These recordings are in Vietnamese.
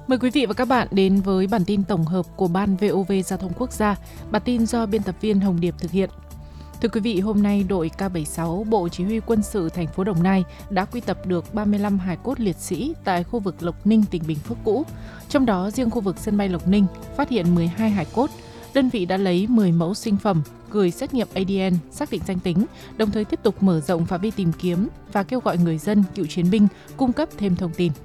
Mời quý vị và các bạn đến với bản tin tổng hợp của Ban VOV Giao thông Quốc gia. Bản tin do biên tập viên Hồng Điệp thực hiện. Thưa quý vị, hôm nay đội K76 Bộ Chỉ huy Quân sự thành phố Đồng Nai đã quy tập được 35 hài cốt liệt sĩ tại khu vực Lộc Ninh, tỉnh Bình Phước cũ. Trong đó, riêng khu vực sân bay Lộc Ninh phát hiện 12 hài cốt. Đơn vị đã lấy 10 mẫu sinh phẩm, gửi xét nghiệm ADN, xác định danh tính, đồng thời tiếp tục mở rộng phạm vi tìm kiếm và kêu gọi người dân, cựu chiến binh cung cấp thêm thông tin.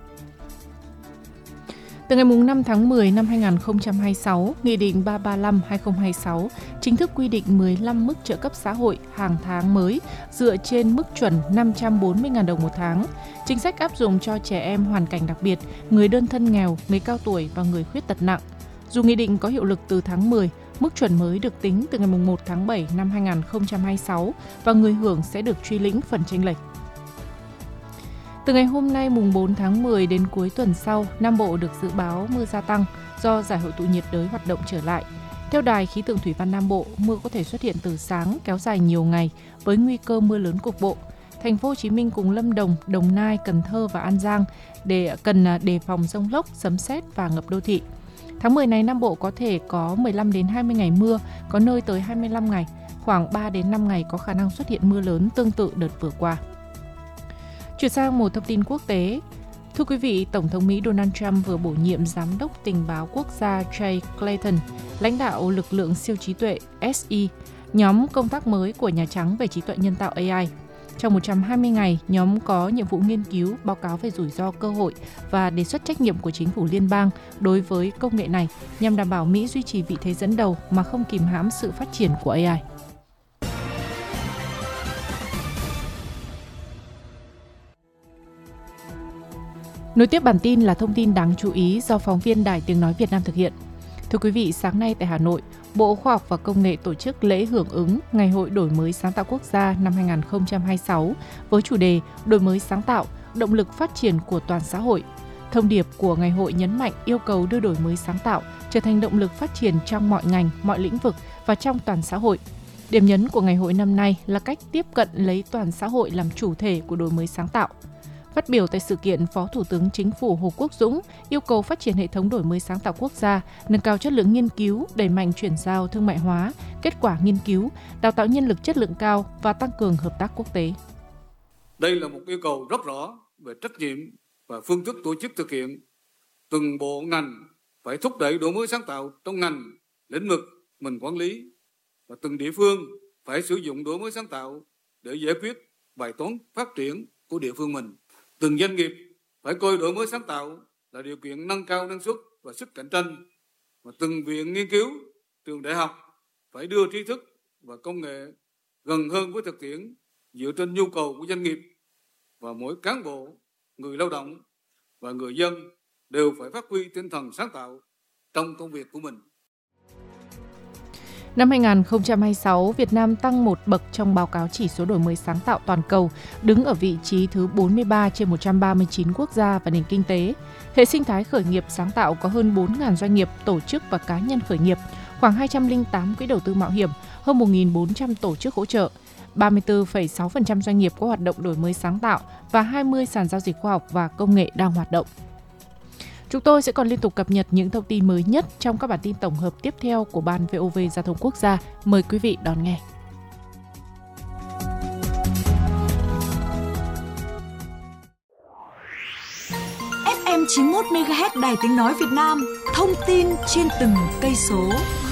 Từ ngày 5 tháng 10 năm 2026, Nghị định 335/2026 chính thức quy định 15 mức trợ cấp xã hội hàng tháng mới dựa trên mức chuẩn 540.000 đồng một tháng. Chính sách áp dụng cho trẻ em hoàn cảnh đặc biệt, người đơn thân nghèo, người cao tuổi và người khuyết tật nặng. Dù nghị định có hiệu lực từ tháng 10, mức chuẩn mới được tính từ ngày 1 tháng 7 năm 2026 và người hưởng sẽ được truy lĩnh phần chênh lệch. Từ ngày hôm nay mùng 4 tháng 10 đến cuối tuần sau, Nam Bộ được dự báo mưa gia tăng do giải hội tụ nhiệt đới hoạt động trở lại. Theo Đài khí tượng thủy văn Nam Bộ, mưa có thể xuất hiện từ sáng kéo dài nhiều ngày với nguy cơ mưa lớn cục bộ. Thành phố Hồ Chí Minh cùng Lâm Đồng, Đồng Nai, Cần Thơ và An Giang cần đề phòng dông lốc, sấm sét và ngập đô thị. Tháng 10 này Nam Bộ có thể có 15 đến 20 ngày mưa, có nơi tới 25 ngày, khoảng 3 đến 5 ngày có khả năng xuất hiện mưa lớn tương tự đợt vừa qua. Chuyển sang một thông tin quốc tế. Thưa quý vị, Tổng thống Mỹ Donald Trump vừa bổ nhiệm Giám đốc Tình báo Quốc gia Jay Clayton, lãnh đạo lực lượng siêu trí tuệ SE, nhóm công tác mới của Nhà Trắng về trí tuệ nhân tạo AI. Trong 120 ngày, nhóm có nhiệm vụ nghiên cứu, báo cáo về rủi ro cơ hội và đề xuất trách nhiệm của chính phủ liên bang đối với công nghệ này nhằm đảm bảo Mỹ duy trì vị thế dẫn đầu mà không kìm hãm sự phát triển của AI. Nối tiếp bản tin là thông tin đáng chú ý do phóng viên Đài Tiếng Nói Việt Nam thực hiện. Thưa quý vị, sáng nay tại Hà Nội, Bộ Khoa học và Công nghệ tổ chức lễ hưởng ứng Ngày hội đổi mới sáng tạo quốc gia năm 2026 với chủ đề Đổi mới sáng tạo, động lực phát triển của toàn xã hội. Thông điệp của ngày hội nhấn mạnh yêu cầu đưa đổi mới sáng tạo trở thành động lực phát triển trong mọi ngành, mọi lĩnh vực và trong toàn xã hội. Điểm nhấn của ngày hội năm nay là cách tiếp cận lấy toàn xã hội làm chủ thể của đổi mới sáng tạo. Phát biểu tại sự kiện, Phó Thủ tướng Chính phủ Hồ Quốc Dũng yêu cầu phát triển hệ thống đổi mới sáng tạo quốc gia, nâng cao chất lượng nghiên cứu, đẩy mạnh chuyển giao thương mại hóa, kết quả nghiên cứu, đào tạo nhân lực chất lượng cao và tăng cường hợp tác quốc tế. Đây là một yêu cầu rất rõ về trách nhiệm và phương thức tổ chức thực hiện. Từng bộ ngành phải thúc đẩy đổi mới sáng tạo trong ngành, lĩnh vực mình quản lý và từng địa phương phải sử dụng đổi mới sáng tạo để giải quyết bài toán phát triển của địa phương mình. Từng doanh nghiệp phải coi đổi mới sáng tạo là điều kiện nâng cao năng suất và sức cạnh tranh. Và từng viện nghiên cứu, trường đại học phải đưa tri thức và công nghệ gần hơn với thực tiễn dựa trên nhu cầu của doanh nghiệp. Và mỗi cán bộ, người lao động và người dân đều phải phát huy tinh thần sáng tạo trong công việc của mình. Năm 2026, Việt Nam tăng một bậc trong báo cáo chỉ số đổi mới sáng tạo toàn cầu, đứng ở vị trí thứ 43 trên 139 quốc gia và nền kinh tế. Hệ sinh thái khởi nghiệp sáng tạo có hơn 4.000 doanh nghiệp, tổ chức và cá nhân khởi nghiệp, khoảng 208 quỹ đầu tư mạo hiểm, hơn 1.400 tổ chức hỗ trợ, 34,6% doanh nghiệp có hoạt động đổi mới sáng tạo và 20 sàn giao dịch khoa học và công nghệ đang hoạt động. Chúng tôi sẽ còn liên tục cập nhật những thông tin mới nhất trong các bản tin tổng hợp tiếp theo của Ban VOV Giao thông Quốc gia. Mời quý vị đón nghe. FM 91 MHz Đài Tiếng Nói Việt Nam, thông tin trên từng cây số.